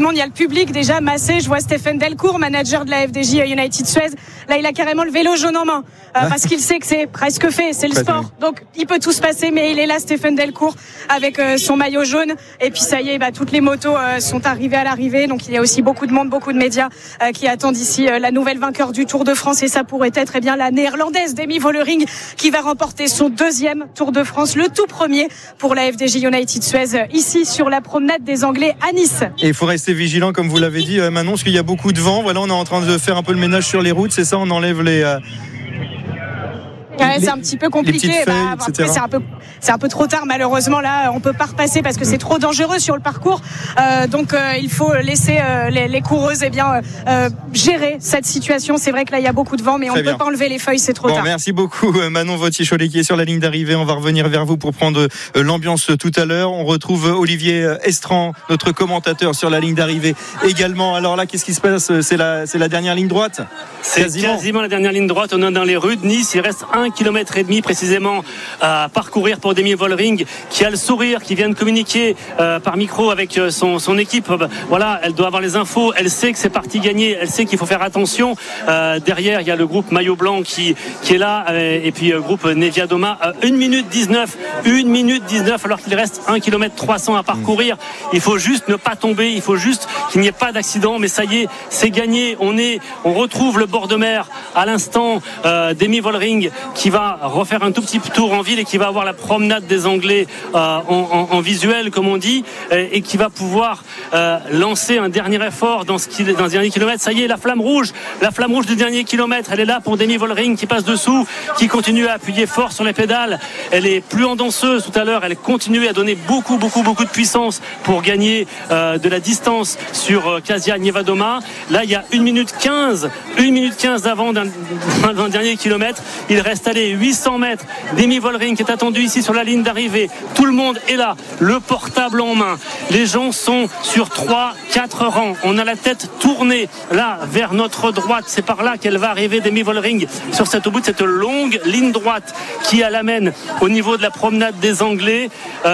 monde. Il y a le public déjà massé. Je vois Stéphane Delcourt, manager de la FDJ United Suez. Là, il a carrément le vélo jaune en main parce qu'il sait que c'est presque fait. C'est le sport. Donc, il peut tout se passer, mais il est là, Stéphane Delcourt, avec son maillot jaune. Et puis, ça y est, toutes les motos sont arrivées à l'arrivée. Donc, il y a aussi beaucoup de monde, beaucoup de médias qui attendent ici la nouvelle vainqueur du Tour de France. Et ça pourrait être la néerlandaise Demi Vollering qui va remporter son 2e Tour de France, le tout premier pour la FDJ United Suez, ici sur la promenade des Anglais à Nice. Et il faut rester vigilant, comme vous l'avez dit, Manon, parce qu'il y a beaucoup de vent. Voilà, on est en train de faire un peu le ménage sur les routes, c'est ça, on enlève c'est un petit peu compliqué. Feuilles, c'est un peu trop tard, malheureusement. Là, on peut pas repasser parce que c'est trop dangereux sur le parcours. Donc, il faut laisser les coureuses gérer cette situation. C'est vrai que là, il y a beaucoup de vent, mais on ne peut pas enlever les feuilles, c'est trop tard. Merci beaucoup, Manon Vauthier-Cholet, qui est sur la ligne d'arrivée. On va revenir vers vous pour prendre l'ambiance tout à l'heure. On retrouve Olivier Estran, notre commentateur, sur la ligne d'arrivée également. Alors là, qu'est-ce qui se passe ? C'est la dernière ligne droite ? C'est quasiment la dernière ligne droite. On est dans les rues de Nice. Il reste 1,5 km précisément à parcourir pour Demi Vollering, qui a le sourire, qui vient de communiquer par micro avec son équipe. Voilà, elle doit avoir les infos. Elle sait que c'est parti gagner. Elle sait qu'il faut faire attention. Derrière, il y a le groupe Maillot Blanc qui est là, et puis groupe Nevia Doma. 1 minute 19, alors qu'il reste 1,3 km à parcourir. Il faut juste ne pas tomber. Il faut juste qu'il n'y ait pas d'accident. Mais ça y est, c'est gagné. On retrouve le bord de mer à l'instant. Demi Vollering qui va refaire un tout petit tour en ville et qui va avoir la promenade des Anglais en visuel, comme on dit, et qui va pouvoir lancer un dernier effort dans ce dernier kilomètre. Ça y est, la flamme rouge du dernier kilomètre, elle est là pour Demi Vollering qui passe dessous, qui continue à appuyer fort sur les pédales. Elle est plus en danseuse tout à l'heure, elle continue à donner beaucoup de puissance pour gagner de la distance sur Kasia Nievadoma. Là, il y a 1 minute 15 d'avant d'un dernier kilomètre. Il reste 800 mètres. Demi Vollering qui est attendu ici sur la ligne d'arrivée. Tout le monde est là, le portable en main. Les gens sont sur 3-4 rangs. On a la tête tournée là vers notre droite. C'est par là qu'elle va arriver, Demi Vollering, au bout de cette longue ligne droite qui l'amène au niveau de la promenade des Anglais.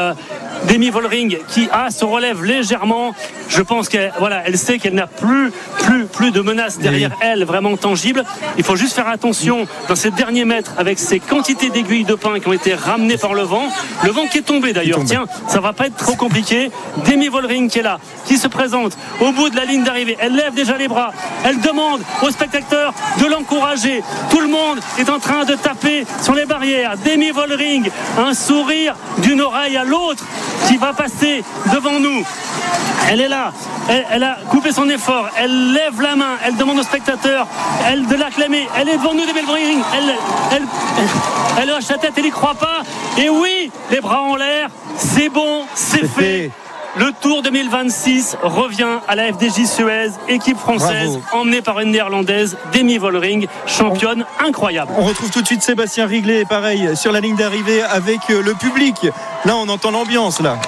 Demi Vollering qui se relève légèrement. Je pense qu'elle sait qu'elle n'a plus de menace derrière elle vraiment tangible. Il faut juste faire attention dans ces derniers mètres avec ces quantités d'aiguilles de pin qui ont été ramenées par le vent qui est tombé d'ailleurs. Tiens, ça va pas être trop compliqué. Demi Vollering qui est là, qui se présente au bout de la ligne d'arrivée. Elle lève déjà les bras. Elle demande aux spectateurs de l'encourager. Tout le monde est en train de taper sur les barrières. Demi Vollering, un sourire d'une oreille à l'autre, qui va passer devant nous. Elle est là, elle a coupé son effort, elle lève la main, elle demande aux spectateurs de l'acclamer. Elle est devant nous, Demi Vollering, elle hoche la tête, elle n'y croit pas. Et oui, les bras en l'air, c'est bon, c'est fait. Le Tour 2026 revient à la FDJ Suez, équipe française. Bravo. Emmenée par une néerlandaise, Demi Vollering, championne incroyable. On retrouve tout de suite Sébastien Riglet, pareil, sur la ligne d'arrivée avec le public. Là, on entend l'ambiance, là.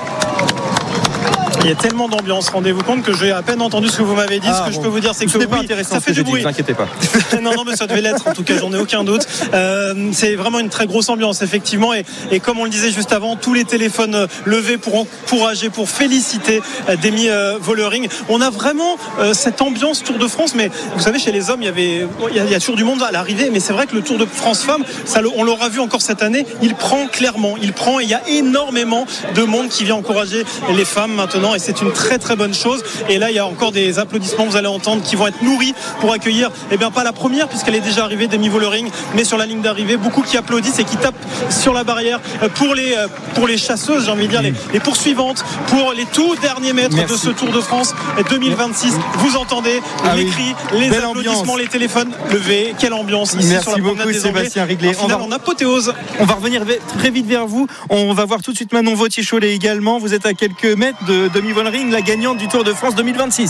Il y a tellement d'ambiance, rendez-vous compte que j'ai à peine entendu ce que vous m'avez dit. Ce que je peux vous dire, c'est que pas intéressant, ça fait du bruit. Ne vous inquiétez pas. non, mais ça devait l'être. En tout cas, j'en ai aucun doute. C'est vraiment une très grosse ambiance, effectivement. Et comme on le disait juste avant, tous les téléphones levés pour encourager, pour féliciter Demi Vollering. On a vraiment cette ambiance Tour de France. Mais vous savez, chez les hommes, il y a toujours du monde à l'arrivée. Mais c'est vrai que le Tour de France femmes, on l'aura vu encore cette année, il prend clairement. Et il y a énormément de monde qui vient encourager les femmes maintenant. Et c'est une très très bonne chose. Et là, il y a encore des applaudissements, vous allez entendre, qui vont être nourris pour accueillir, pas la première, puisqu'elle est déjà arrivée, Demi Vollering, mais sur la ligne d'arrivée, beaucoup qui applaudissent et qui tapent sur la barrière pour les chasseuses, j'ai envie de dire, les poursuivantes, pour les tout derniers mètres de ce Tour de France 2026. Vous entendez les cris, les applaudissements, ambiance. Les téléphones levés. Quelle ambiance ici. Merci sur la promenade des Sébastien Riglet. En apothéose. On va revenir très vite vers vous. On va voir tout de suite Manon Vauthier-Cholet également. Vous êtes à quelques mètres de Demi Vollering, la gagnante du Tour de France 2026.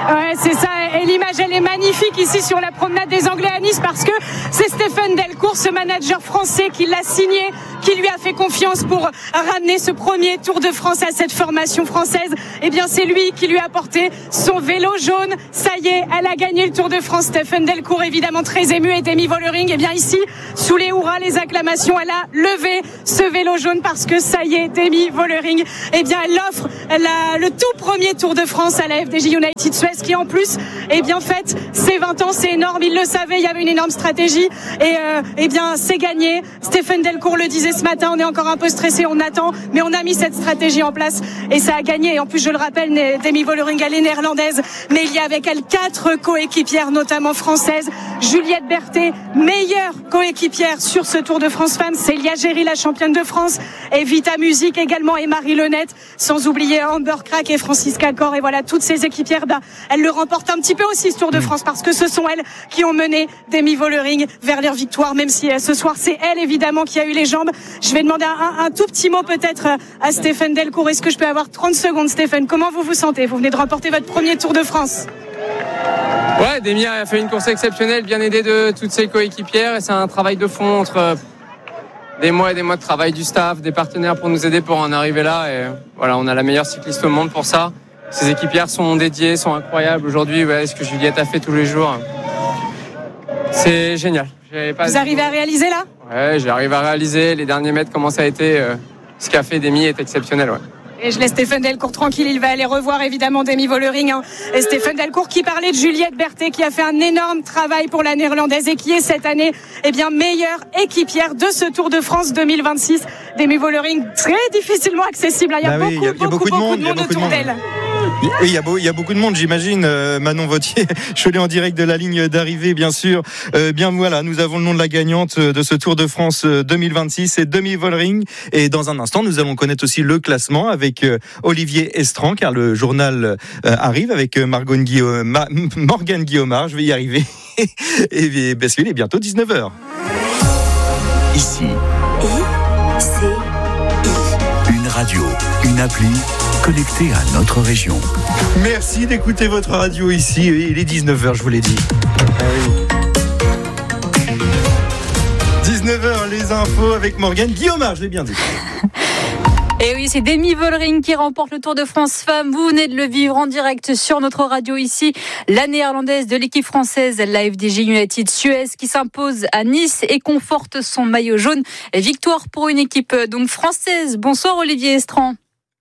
Ouais, c'est ça. Et l'image, elle est magnifique ici sur la promenade des Anglais à Nice parce que c'est Stéphane Delcourt, ce manager français qui l'a signé, qui lui a fait confiance pour ramener ce premier Tour de France à cette formation française. Eh bien, c'est lui qui lui a apporté son vélo jaune. Ça y est, elle a gagné le Tour de France. Stéphane Delcourt, évidemment très ému, et Demi Vollering, eh bien ici, sous les hurrahs, les acclamations, elle a levé ce vélo jaune parce que ça y est, Demi Vollering, eh bien, elle offre le tout premier Tour de France à la FDJ United Suez qui en plus, eh bien, fête ses 20 ans, c'est énorme. Il le savait, il y avait une énorme stratégie et eh bien, c'est gagné. Stéphane Delcourt le disait ce matin, on est encore un peu stressé, on attend, mais on a mis cette stratégie en place et ça a gagné. Et en plus, je le rappelle, Demi Vollering, elle est néerlandaise, mais il y a avec elle 4 coéquipières, notamment françaises. Juliette Berthet, meilleure coéquipière sur ce Tour de France Femmes, Célia Géry, la championne de France, et Vita Music également, et Marie Lenette, sans oublier Amber Crack et Francisca Cor. Et voilà, toutes ces équipières, elles le remportent un petit peu aussi ce Tour de France parce que ce sont elles qui ont mené Demi Vollering vers leur victoire, même si ce soir c'est elle évidemment qui a eu les jambes. Je vais demander un tout petit mot peut-être à Stéphane Delcourt. Est-ce que je peux avoir 30 secondes, Stéphane? Comment vous vous sentez? Vous venez de remporter votre premier Tour de France. Ouais, Demi a fait une course exceptionnelle, bien aidée de toutes ses coéquipières, et c'est un travail de fond entre des mois et des mois de travail du staff, des partenaires pour nous aider pour en arriver là, et voilà, on a la meilleure cycliste au monde pour ça. Ces équipières sont dédiées, sont incroyables. Aujourd'hui, ce que Juliette a fait tous les jours, c'est génial. Vous arrivez à réaliser là? Ouais, j'arrive à réaliser. Les derniers mètres, comment ça a été, ce qu'a fait Demi est exceptionnel, ouais. Et je laisse Stéphane Delcourt tranquille, il va aller revoir évidemment Demi Vollering. Et Stéphane Delcourt qui parlait de Juliette Berthet, qui a fait un énorme travail pour la néerlandaise et qui est cette année meilleure équipière de ce Tour de France 2026. Demi Vollering très difficilement accessible. Il y a beaucoup de monde autour d'elle. Oui, il y a beaucoup de monde, j'imagine. Manon Vautier, Cholet en direct de la ligne d'arrivée, bien sûr. Bien voilà, nous avons le nom de la gagnante de ce Tour de France 2026, c'est Demi Vollering. Et dans un instant, nous allons connaître aussi le classement avec Olivier Estran, car le journal arrive avec Morgane Guillaumard. Je vais y arriver. Et parce qu'il est bientôt 19h. Ici. Une radio, une appli connectée à notre région. Merci d'écouter votre radio ici. Il est 19h, je vous l'ai dit. 19h, les infos avec Morgane Guillaumard, je l'ai bien dit. Et oui, c'est Demi Vollering qui remporte le Tour de France Femmes. Vous venez de le vivre en direct sur notre radio ici. La néerlandaise de l'équipe française, la FDJ United Suez, qui s'impose à Nice et conforte son maillot jaune. Victoire pour une équipe donc française. Bonsoir Olivier Estran.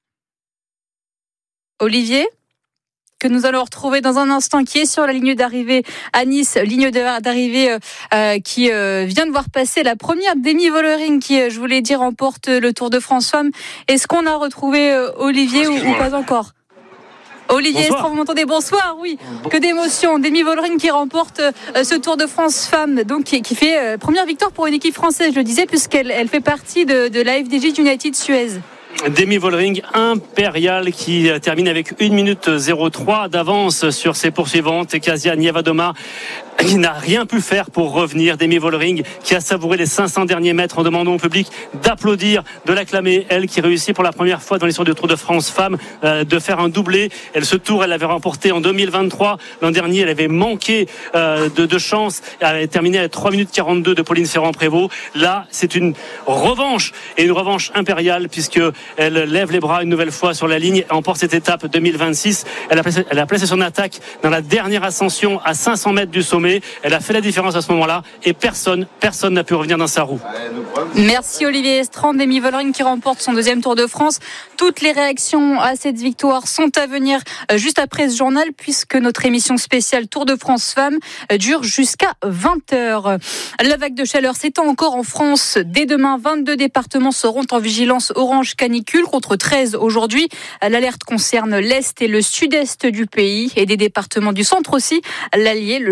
Olivier, que nous allons retrouver dans un instant, qui est sur la ligne d'arrivée à Nice, ligne d'arrivée qui vient de voir passer la première Demi Vollering qui, je voulais dire, remporte le Tour de France Femmes. Est-ce qu'on a retrouvé Olivier ou pas encore? Olivier Estran, vous m'entendez? Bonsoir, oui. Que d'émotion. Demi Vollering qui remporte ce Tour de France Femmes, donc qui fait première victoire pour une équipe française, je le disais, puisqu'elle fait partie de la FDJ United Suez. Demi Vollering impérial qui termine avec 1 minute 03 d'avance sur ses poursuivantes. Kasia Nievadoma qui n'a rien pu faire pour revenir. Demi Vollering qui a savouré les 500 derniers mètres en demandant au public d'applaudir, de l'acclamer. Elle qui réussit pour la première fois dans l'histoire du Tour de France Femmes de faire un doublé. Ce tour, elle l'avait remporté en 2023. L'an dernier, elle avait manqué de chance. Elle avait terminé à 3 minutes 42 de Pauline Ferrand-Prévot. Là, c'est une revanche, et une revanche impériale, puisque elle lève les bras une nouvelle fois sur la ligne et emporte cette étape 2026. Elle a placé son attaque dans la dernière ascension à 500 mètres du sommet. Elle a fait la différence à ce moment-là et personne n'a pu revenir dans sa roue. Merci Olivier Estran. Demi Vollering qui remporte son deuxième Tour de France. Toutes les réactions à cette victoire sont à venir juste après ce journal, puisque notre émission spéciale Tour de France Femmes dure jusqu'à 20h. La vague de chaleur s'étend encore en France. Dès demain, 22 départements seront en vigilance orange canicule contre 13 aujourd'hui. L'alerte concerne l'Est et le Sud-Est du pays et des départements du centre aussi. L'Allier, le Cher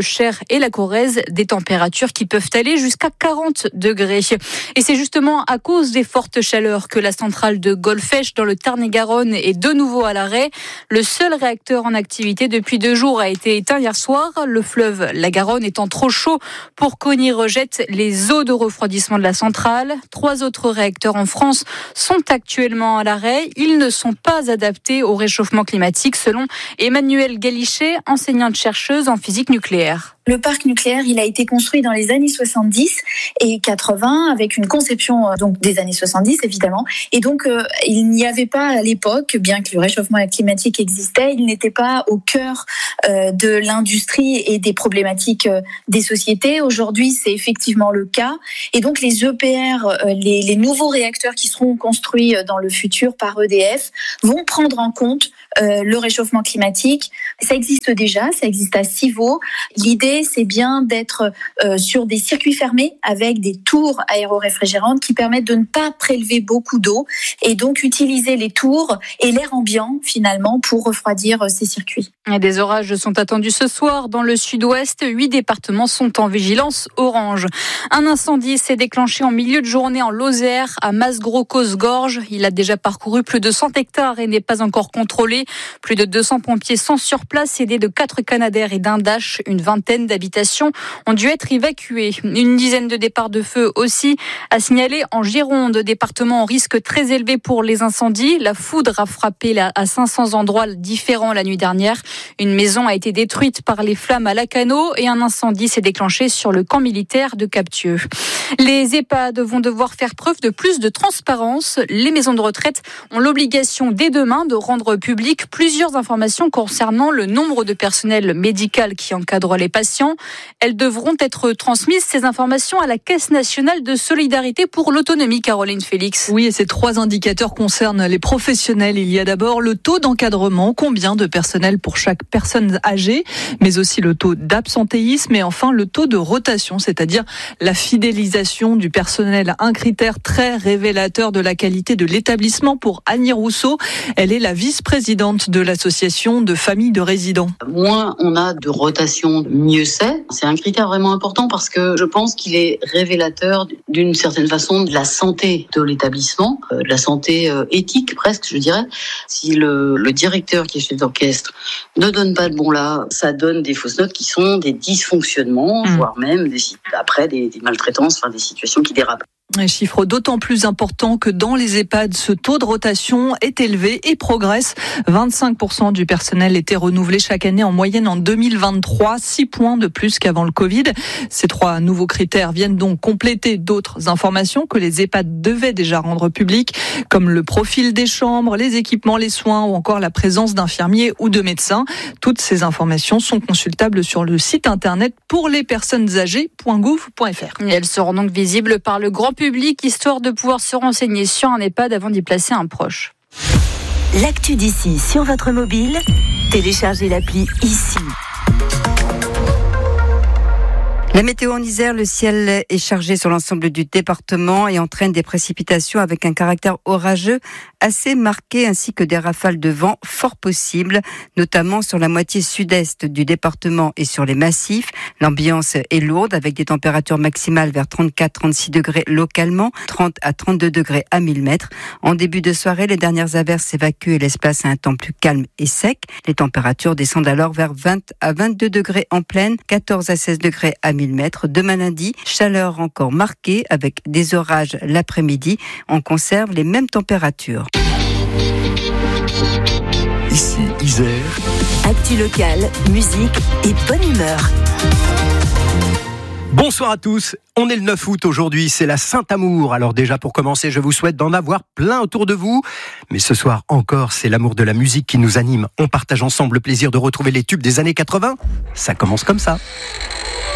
et la Corrèze, des températures qui peuvent aller jusqu'à 40 degrés. Et c'est justement à cause des fortes chaleurs que la centrale de Golfech dans le Tarn-et-Garonne est de nouveau à l'arrêt. Le seul réacteur en activité depuis 2 jours a été éteint hier soir. Le fleuve, la Garonne, étant trop chaud pour qu'on y rejette les eaux de refroidissement de la centrale. 3 autres réacteurs en France sont actuellement à l'arrêt. Ils ne sont pas adaptés au réchauffement climatique, selon Emmanuelle Galichet, enseignante-chercheuse en physique nucléaire. Le parc nucléaire, il a été construit dans les années 70 et 80 avec une conception donc des années 70 évidemment. Et donc il n'y avait pas à l'époque, bien que le réchauffement climatique existait, il n'était pas au cœur de l'industrie et des problématiques des sociétés. Aujourd'hui, c'est effectivement le cas. Et donc les EPR, les nouveaux réacteurs qui seront construits dans le futur par EDF vont prendre en compte le réchauffement climatique. Ça existe déjà, ça existe à Civaux. L'idée, c'est bien d'être sur des circuits fermés avec des tours aéroréfrigérantes qui permettent de ne pas prélever beaucoup d'eau et donc utiliser les tours et l'air ambiant finalement pour refroidir ces circuits. Et des orages sont attendus ce soir dans le sud-ouest. 8 départements sont en vigilance orange. Un incendie s'est déclenché en milieu de journée en Lozère à Masgros-Cosgorges. Il a déjà parcouru plus de 100 hectares et n'est pas encore contrôlé. Plus de 200 pompiers sont sur place, aidés de 4 Canadair et d'un Dash. Une vingtaine d'habitations ont dû être évacuées. Une dizaine de départs de feu aussi à signaler en Gironde, département en risque très élevé pour les incendies. La foudre a frappé à 500 endroits différents la nuit dernière. Une maison a été détruite par les flammes à Lacanau et un incendie s'est déclenché sur le camp militaire de Captieux. Les EHPAD vont devoir faire preuve de plus de transparence. Les maisons de retraite ont l'obligation dès demain de rendre public plusieurs informations concernant le nombre de personnel médical qui encadre les patients. Elles devront être transmises, ces informations, à la Caisse nationale de solidarité pour l'autonomie, Caroline Félix. Oui, et ces 3 indicateurs concernent les professionnels. Il y a d'abord le taux d'encadrement, combien de personnel pour chaque personne âgée, mais aussi le taux d'absentéisme et enfin le taux de rotation, c'est-à-dire la fidélisation du personnel. Un critère très révélateur de la qualité de l'établissement pour Annie Rousseau. Elle est la vice-présidente de l'association de familles de résidents. Moins on a de rotation, mieux c'est. C'est un critère vraiment important parce que je pense qu'il est révélateur d'une certaine façon de la santé de l'établissement, de la santé éthique presque, je dirais. Si le directeur qui est chef d'orchestre ne donne pas de bon là, ça donne des fausses notes qui sont des dysfonctionnements, voire même après des maltraitances, enfin des situations qui dérapent. Un chiffre d'autant plus important que dans les EHPAD, ce taux de rotation est élevé et progresse. 25% du personnel était renouvelé chaque année en moyenne en 2023, 6 points de plus qu'avant le Covid. Ces 3 nouveaux critères viennent donc compléter d'autres informations que les EHPAD devaient déjà rendre publiques, comme le profil des chambres, les équipements, les soins ou encore la présence d'infirmiers ou de médecins. Toutes ces informations sont consultables sur le site internet pour les personnes âgées.gouv.fr. Elles seront donc visibles par le grand public, histoire de pouvoir se renseigner sur un EHPAD avant d'y placer un proche. L'actu d'ici sur votre mobile, téléchargez l'appli ici. La météo en Isère, le ciel est chargé sur l'ensemble du département et entraîne des précipitations avec un caractère orageux assez marqué ainsi que des rafales de vent fort possibles, notamment sur la moitié sud-est du département et sur les massifs. L'ambiance est lourde avec des températures maximales vers 34-36 degrés localement, 30 à 32 degrés à 1000 mètres. En début de soirée, les dernières averses s'évacuent et laissent place à un temps plus calme et sec. Les températures descendent alors vers 20 à 22 degrés en plaine, 14 à 16 degrés à 1000 mètres. Demain lundi, chaleur encore marquée avec des orages l'après-midi. On conserve les mêmes températures. Ici, Isère. Actu locale, musique et bonne humeur. Bonsoir à tous, on est le 9 août aujourd'hui, c'est la Saint-Amour. Alors déjà pour commencer, je vous souhaite d'en avoir plein autour de vous. Mais ce soir encore, c'est l'amour de la musique qui nous anime. On partage ensemble le plaisir de retrouver les tubes des années 80. Ça commence comme ça.